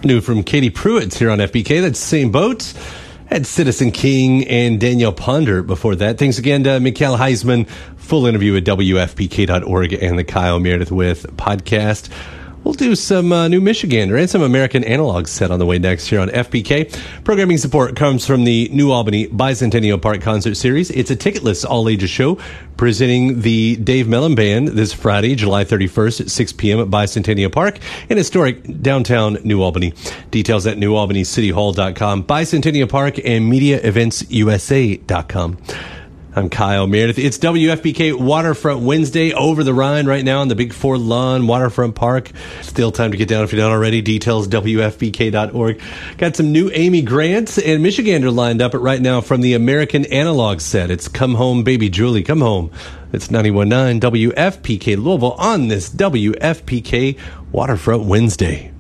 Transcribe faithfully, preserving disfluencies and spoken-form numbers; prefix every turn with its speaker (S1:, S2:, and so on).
S1: New from Katie Pruitt's here on F B K. That's Same Boat. Had Citizen King and Danielle Ponder before that. Thanks again to Mikhail Heisman. Full interview at W F P K dot org and the Kyle Meredith With podcast. We'll do some uh, new Michigander and some American Analog set on the way next here on F B K. Programming support comes from the New Albany Bicentennial Park Concert Series. It's a ticketless all-ages show presenting the Dave Mellon Band this Friday, July thirty-first at six p.m. at Bicentennial Park in historic downtown New Albany. Details at new albany city hall dot com, Bicentennial Park, and media events u s a dot com. I'm Kyle Meredith. It's W F P K Waterfront Wednesday over the Rhine right now in the Big Four Lawn Waterfront Park. Still time to get down if you're not already. Details, W F P K dot org. Got some new Amy Grants and Michigander lined up right now from the American Analog set. It's Come Home, Baby Julie, Come Home. It's ninety-one point nine W F P K Louisville on this W F P K Waterfront Wednesday.